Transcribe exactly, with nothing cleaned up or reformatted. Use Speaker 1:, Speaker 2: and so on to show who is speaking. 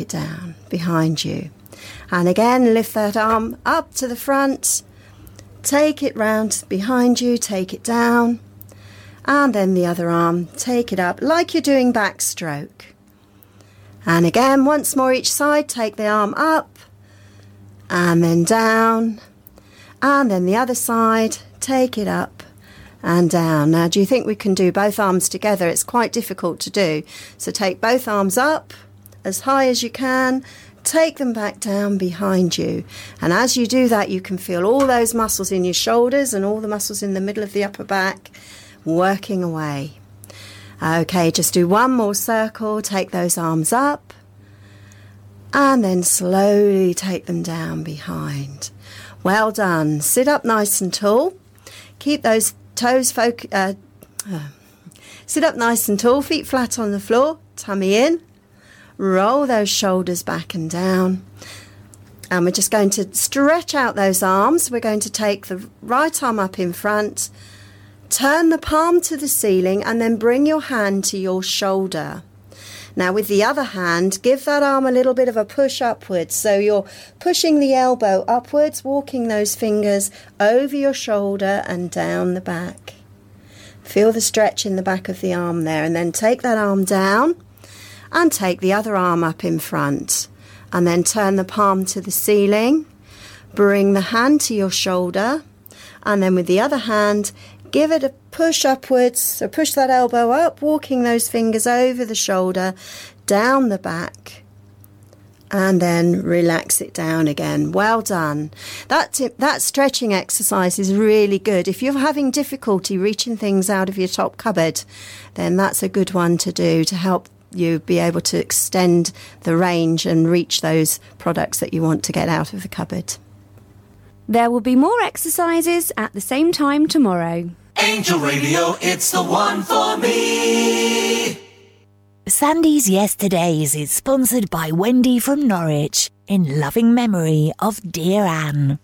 Speaker 1: it down behind you. And again, lift that arm up to the front, take it round behind you, take it down, and then the other arm, take it up like you're doing backstroke. And again, once more each side, take the arm up, and then down, and then the other side, take it up and down. Now, do you think we can do both arms together? It's quite difficult to do. So take both arms up as high as you can, take them back down behind you. And as you do that, you can feel all those muscles in your shoulders and all the muscles in the middle of the upper back working away. Okay, just do one more circle. Take those arms up and then slowly take them down behind. Well done. Sit up nice and tall. Keep those toes foc- uh, uh, sit up nice and tall, feet flat on the floor, tummy in. Roll those shoulders back and down. And we're just going to stretch out those arms. We're going to take the right arm up in front, turn the palm to the ceiling, and then bring your hand to your shoulder. Now with the other hand, give that arm a little bit of a push upwards. So you're pushing the elbow upwards, walking those fingers over your shoulder and down the back. Feel the stretch in the back of the arm there, and then take that arm down and take the other arm up in front. And then turn the palm to the ceiling, bring the hand to your shoulder, and then with the other hand, give it a push upwards, so push that elbow up, walking those fingers over the shoulder, down the back, and then relax it down again. Well done. That, that stretching exercise is really good. If you're having difficulty reaching things out of your top cupboard, then that's a good one to do to help you be able to extend the range and reach those products that you want to get out of the cupboard.
Speaker 2: There will be more exercises at the same time tomorrow.
Speaker 3: Angel Radio, it's the one for me.
Speaker 4: Sandy's Yesterdays is sponsored by Wendy from Norwich in loving memory of dear Anne.